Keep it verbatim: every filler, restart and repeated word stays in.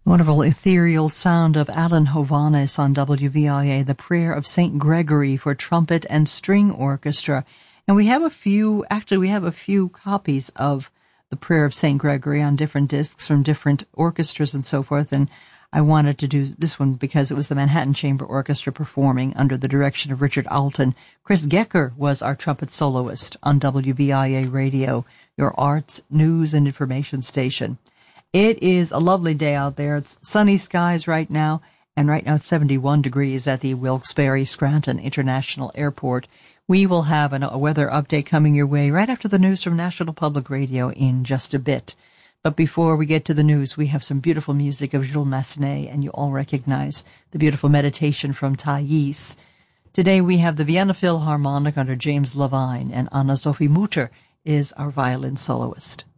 Wonderful ethereal sound of Alan Hovhaness on W V I A, the Prayer of Saint Gregory for trumpet and string orchestra. And we have a few, actually we have a few copies of the Prayer of Saint Gregory on different discs from different orchestras and so forth. And I wanted to do this one because it was the Manhattan Chamber Orchestra performing under the direction of Richard Alton. Chris Gecker was our trumpet soloist on W V I A Radio, your arts, news, and information station. It is a lovely day out there. It's sunny skies right now, and right now it's seventy-one degrees at the Wilkes-Barre Scranton International Airport. We will have an, a weather update coming your way right after the news from National Public Radio in just a bit. But before we get to the news, we have some beautiful music of Jules Massenet, and you all recognize the beautiful meditation from Thais. Today we have the Vienna Philharmonic under James Levine, and Anna-Sophie Mutter is our violin soloist.